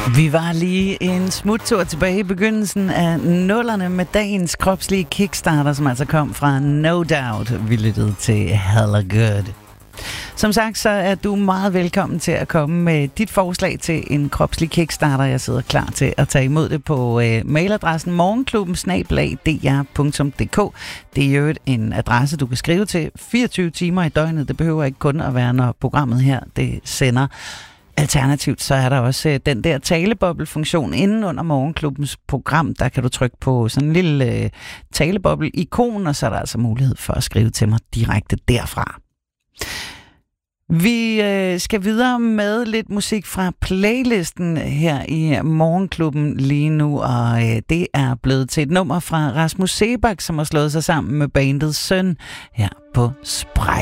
Vi var lige en smuttur tilbage i begyndelsen af nullerne med dagens kropslige kickstarter, som altså kom fra No Doubt. Vi lyttede til Hella Good. Som sagt, så er du meget velkommen til at komme med dit forslag til en kropslig kickstarter. Jeg sidder klar til at tage imod det på mailadressen morgenklubben@dr.dk. Det er jo en adresse, du kan skrive til 24 timer i døgnet. Det behøver ikke kun at være, når programmet her det sender. Alternativt så er der også den der taleboble-funktion inde under Morgenklubbens program. Der kan du trykke på sådan en lille taleboble-ikon, og så er der altså mulighed for at skrive til mig direkte derfra. Vi skal videre med lidt musik fra playlisten her i Morgenklubben lige nu, og det er blevet til et nummer fra Rasmus Seebach, som har slået sig sammen med bandet Søn her på Spræk.